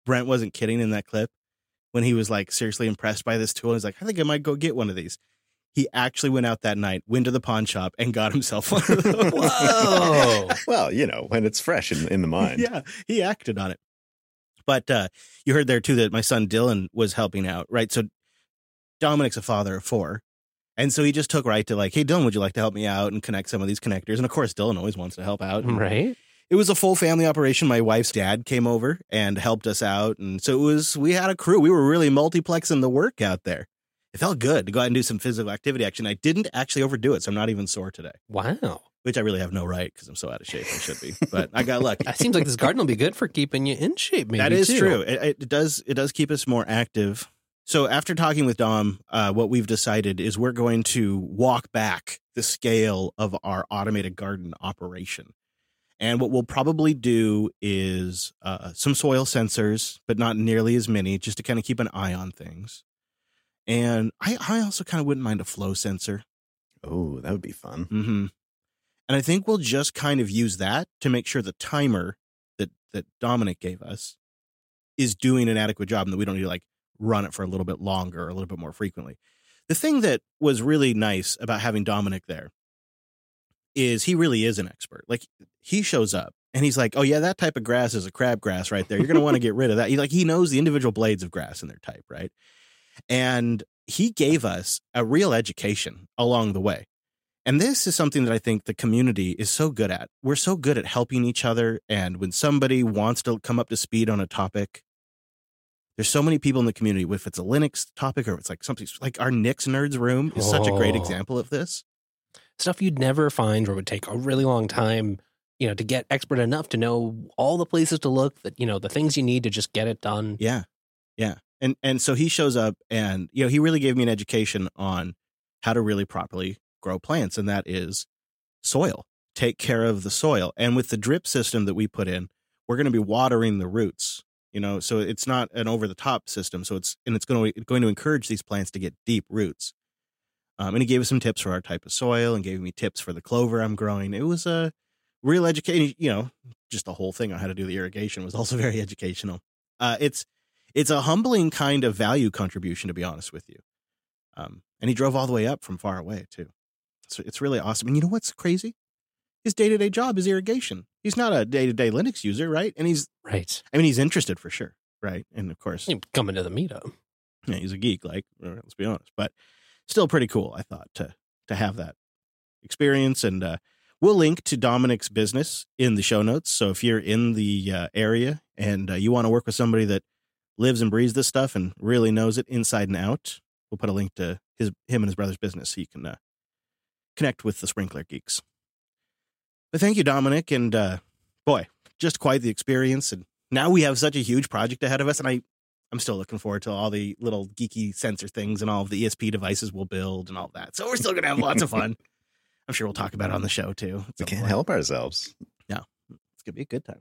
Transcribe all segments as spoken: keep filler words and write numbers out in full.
Brent wasn't kidding in that clip when he was like seriously impressed by this tool. He's like, I think I might go get one of these. He actually went out that night, went to the pawn shop, and got himself one of those. Whoa. Well, you know, when it's fresh in, in the mind. Yeah, he acted on it. But uh, you heard there, too, that my son Dylan was helping out, right? So Dominic's a father of four. And so he just took right to like, hey, Dylan, would you like to help me out and connect some of these connectors? And, of course, Dylan always wants to help out. And Right. it was a full family operation. My wife's dad came over and helped us out. And so it was, we had a crew. We were really multiplexing the work out there. It felt good to go out and do some physical activity action. I didn't actually overdo it, so I'm not even sore today, Wow. which I really have no right because I'm so out of shape. I should be, but I got lucky. That seems like this garden will be good for keeping you in shape, maybe, That is too. true. It, it does. It does keep us more active. So after talking with Dom, uh, what we've decided is we're going to walk back the scale of our automated garden operation. And what we'll probably do is uh, some soil sensors, but not nearly as many, just to kind of keep an eye on things. And I, I also kind of wouldn't mind a flow sensor. Oh, that would be fun. Mm-hmm. And I think we'll just kind of use that to make sure the timer that, that Dominic gave us is doing an adequate job and that we don't need to like run it for a little bit longer or a little bit more frequently. The thing that was really nice about having Dominic there is he really is an expert. Like he shows up and he's like, oh yeah, that type of grass is a crabgrass right there. You're going to want to get rid of that. He like, he knows the individual blades of grass and their type, right? And he gave us a real education along the way. And this is something that I think the community is so good at. We're so good at helping each other. And when somebody wants to come up to speed on a topic, there's so many people in the community, if it's a Linux topic or it's like something like our Nix Nerds room is such a great Oh. example of this. Stuff you'd never find or would take a really long time, you know, to get expert enough to know all the places to look, that, you know, the things you need to just get it done. Yeah. Yeah. And and so he shows up and, you know, he really gave me an education on how to really properly grow plants. And that is soil. Take care of the soil. And with the drip system that we put in, we're going to be watering the roots, you know, so it's not an over the top system. So it's, and it's going to, going to encourage these plants to get deep roots. Um, and he gave us some tips for our type of soil and gave me tips for the clover I'm growing. It was a real education, you know, just the whole thing on how to do the irrigation was also very educational. Uh, it's, It's a humbling kind of value contribution, to be honest with you. Um, and he drove all the way up from far away, too. So it's really awesome. And you know what's crazy? His day-to-day job is irrigation. He's not a day-to-day Linux user, right? And he's, Right. I mean, he's interested for sure, right? And of course, You coming to the meetup. yeah, he's a geek, like, let's be honest. But still pretty cool, I thought, to to have that experience. And uh, we'll link to Dominic's business in the show notes. So if you're in the uh, area and uh, you want to work with somebody that lives and breathes this stuff and really knows it inside and out, we'll put a link to his him and his brother's business so you can uh, connect with the Sprinkler Geeks. But thank you, Dominic. And uh, boy, just quite the experience. And now we have such a huge project ahead of us. And I, I'm still looking forward to all the little geeky sensor things and all of the E S P devices we'll build and all that. So we're still going to have lots of fun. I'm sure we'll talk about it on the show, too. at We some can't point. help ourselves. No, it's going to be a good time.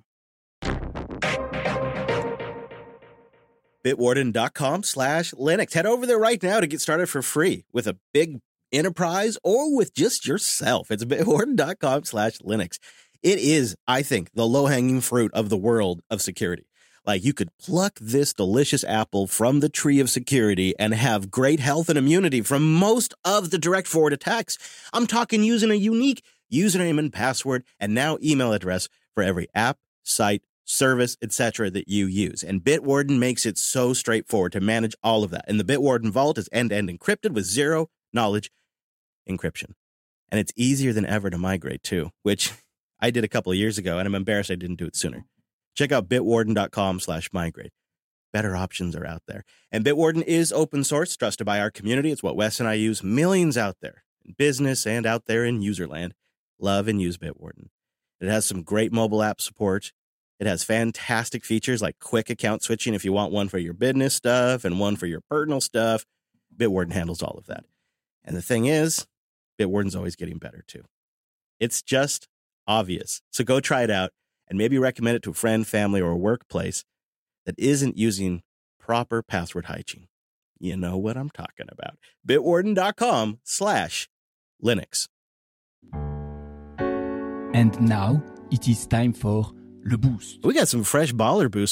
Bitwarden.com slash Linux. Head over there right now to get started for free with a big enterprise or with just yourself. It's bitwarden.com slash Linux. It is, I think, the low-hanging fruit of the world of security. Like, you could pluck this delicious apple from the tree of security and have great health and immunity from most of the direct forward attacks. I'm talking using a unique username and password and now email address for every app, site, service, et cetera that you use. And Bitwarden makes it so straightforward to manage all of that. And the Bitwarden Vault is end-to-end encrypted with zero knowledge encryption. And it's easier than ever to migrate too, which I did a couple of years ago, and I'm embarrassed I didn't do it sooner. Check out bitwarden.com slash migrate. Better options are out there. And Bitwarden is open source, trusted by our community. It's what Wes and I use. Millions out there in business and out there in userland love and use Bitwarden. It has some great mobile app support. It has fantastic features like quick account switching if you want one for your business stuff and one for your personal stuff. Bitwarden handles all of that. And the thing is, Bitwarden's always getting better too. It's just obvious. So go try it out and maybe recommend it to a friend, family, or a workplace that isn't using proper password hygiene. You know what I'm talking about. Bitwarden.com slash Linux. And now it is time for Le Boost. We got some fresh baller boost